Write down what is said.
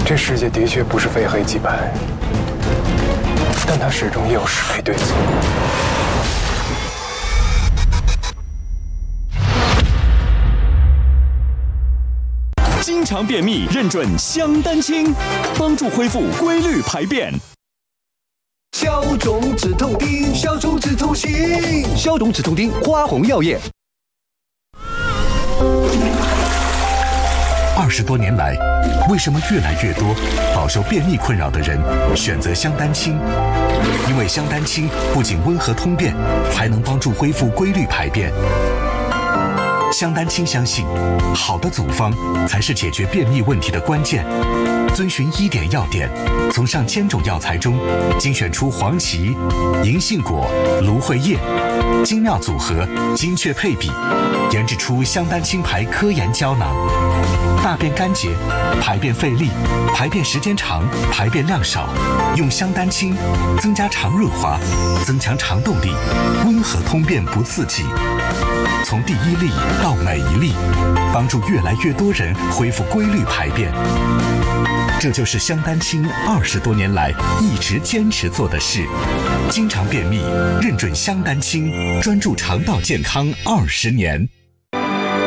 这世界的确不是非黑即白，但它始终也有是非对错。 经常便秘，认准香丹清，帮助恢复规律排便。 消肿止痛丁，消肿止痛心，消肿止痛丁，花红药业。 20多年来，为什么越来越多饱受便秘困扰的人选择香丹清？因为香丹清不仅温和通便，还能帮助恢复规律排便。香丹清相信，好的组方才是解决便秘问题的关键。遵循1点要点，从上千种药材中精选出黄芪、银杏果、芦荟叶，精妙组合，精确配比，研制出香丹清排科研胶囊。大便干结、排便费力、排便时间长、排便量少，用香丹清增加肠润滑，增强肠动力，温和通便不刺激。从第一粒到每一粒，帮助越来越多人恢复规律排便。这就是香丹清20多年来一直坚持做的事。经常便秘，认准香丹清，专注肠道健康20年。